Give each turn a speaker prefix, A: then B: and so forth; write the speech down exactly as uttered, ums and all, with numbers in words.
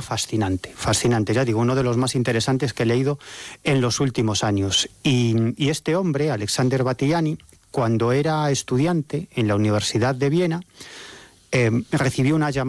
A: fascinante, fascinante, ya digo, uno de los más interesantes que he leído en los últimos años. Y, y este hombre, Alexander Batthyány, cuando era estudiante en la Universidad de Viena, eh, recibió una llamada